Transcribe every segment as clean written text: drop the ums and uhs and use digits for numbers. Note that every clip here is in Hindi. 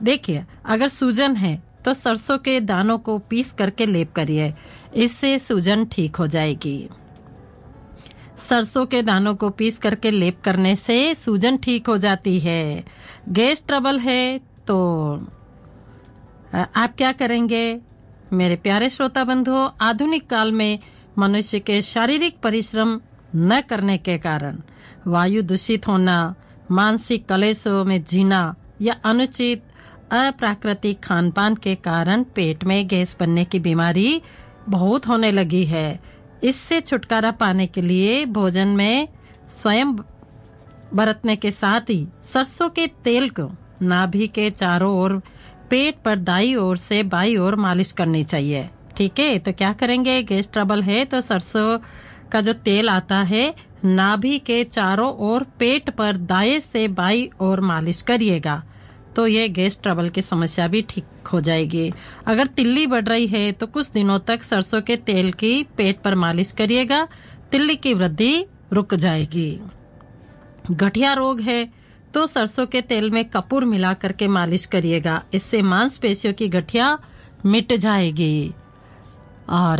देखिए, अगर सूजन है तो सरसों के दानों को पीस करके लेप करिए, इससे सूजन ठीक हो जाएगी। सरसों के दानों को पीस करके लेप करने से सूजन ठीक हो जाती है। गैस ट्रबल है तो आप क्या करेंगे? मेरे प्यारे श्रोता बंधुओं, आधुनिक काल में मनुष्य के शारीरिक परिश्रम न करने के कारण वायु दूषित होना, मानसिक कलेशों में जीना या अनुचित अप्राकृतिक खानपान के कारण पेट में गैस बनने की बीमारी बहुत होने लगी है। इससे छुटकारा पाने के लिए भोजन में स्वयं बरतने के साथ ही सरसों के तेल को नाभि के चारों ओर, पेट पर दाईं ओर से बाईं ओर मालिश करनी चाहिए। ठीक है, तो क्या करेंगे? गैस ट्रबल है तो सरसों का जो तेल आता है नाभि के चारों ओर पेट पर दाएं से बाईं ओर मालिश करिएगा, तो ये गैस ट्रबल की समस्या भी ठीक हो जाएगी। अगर तिल्ली बढ़ रही है तो कुछ दिनों तक सरसों के तेल की पेट पर मालिश करिएगा, तिल्ली की वृद्धि रुक जाएगी। गठिया रोग है तो सरसों के तेल में कपूर मिला करके मालिश करिएगा, इससे मांसपेशियों की गठिया मिट जाएगी। और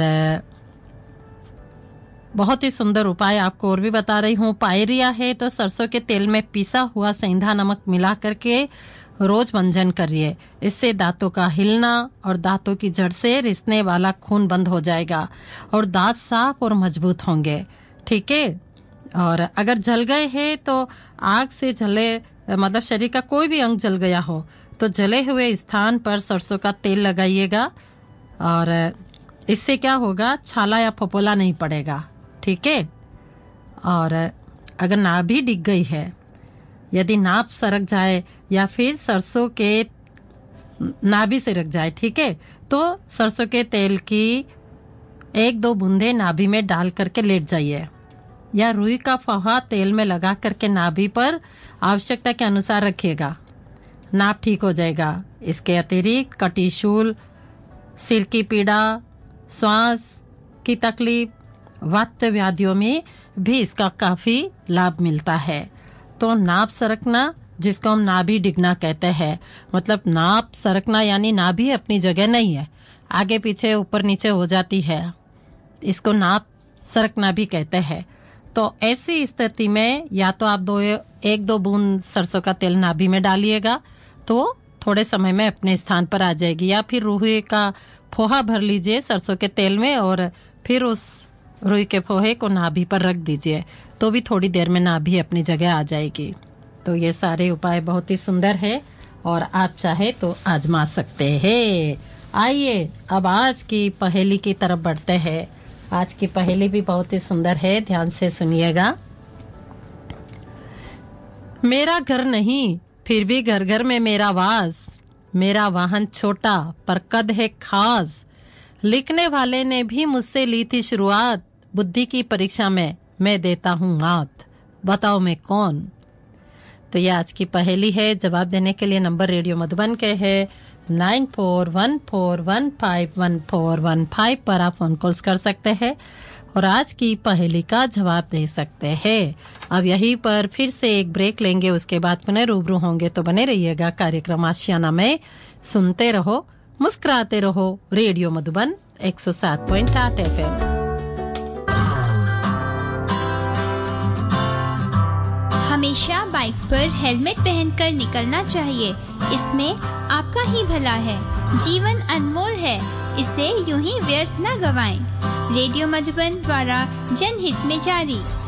बहुत ही सुंदर उपाय आपको और भी बता रही हूँ। पायरिया है तो सरसों के तेल में पिसा हुआ सेंधा नमक मिला करके रोज मंजन करिए, इससे दांतों का हिलना और दांतों की जड़ से रिसने वाला खून बंद हो जाएगा और दांत साफ और मजबूत होंगे। ठीक है, और अगर जल गए हैं तो आग से जले, मतलब शरीर का कोई भी अंग जल गया हो तो जले हुए स्थान पर सरसों का तेल लगाइएगा, और इससे क्या होगा? छाला या फफोला नहीं पड़ेगा। ठीक है, और अगर नाभि डिग गई है, यदि नाभ सरक जाए या फिर सरसों के नाभि सरक जाए, ठीक है, तो सरसों के तेल की 1-2 बूंदे नाभि में डाल करके लेट जाइए, या रुई का फव्वा तेल में लगा करके नाभि पर आवश्यकता के अनुसार रखिएगा, नाभ ठीक हो जाएगा। इसके अतिरिक्त कटिशूल, सिर की पीड़ा, श्वास की तकलीफ, वात व्याधियों में भी इसका काफी लाभ मिलता है। तो नाभ सरकना, जिसको हम नाभि डिगना कहते हैं, मतलब नाभ सरकना यानी नाभि अपनी जगह नहीं है, आगे पीछे ऊपर नीचे हो जाती है, इसको नाभ सरकना भी कहते हैं। तो ऐसी स्थिति में या तो आप 1-2 बूंद सरसों का तेल नाभि में डालिएगा तो थोड़े समय में अपने स्थान पर आ जाएगी, या फिर रुई का फोहा भर लीजिए सरसों के तेल में और फिर उस रुई के फोहे को नाभि पर रख दीजिए, तो भी थोड़ी देर में नाभि अपनी जगह आ जाएगी। तो ये सारे उपाय बहुत ही सुंदर है और आप चाहे तो आजमा सकते हैं। आइए अब आज की पहेली की तरफ बढ़ते हैं। आज की पहेली भी बहुत ही सुंदर है, ध्यान से सुनिएगा। मेरा घर नहीं फिर भी घर घर में मेरा वास, मेरा वाहन छोटा पर कद है खास, लिखने वाले ने भी मुझसे ली थी शुरुआत, बुद्धि की परीक्षा में मैं देता हूँ मात, बताओ मैं कौन? तो ये आज की पहेली है। जवाब देने के लिए नंबर रेडियो मधुबन के है 9414151415 पर आप फोन कॉल्स कर सकते हैं और आज की पहेली का जवाब दे सकते हैं। अब यहीं पर फिर से एक ब्रेक लेंगे, उसके बाद पुनः रूबरू होंगे, तो बने रहिएगा कार्यक्रम आशियाना में। सुनते रहो, मुस्कुराते रहो, रेडियो मधुबन 107.8 FM। हमेशा बाइक पर हेलमेट पहनकर निकलना चाहिए, इसमें आपका ही भला है। जीवन अनमोल है, इसे यूं ही व्यर्थ न गवाएं। रेडियो मधुबन द्वारा जनहित में जारी।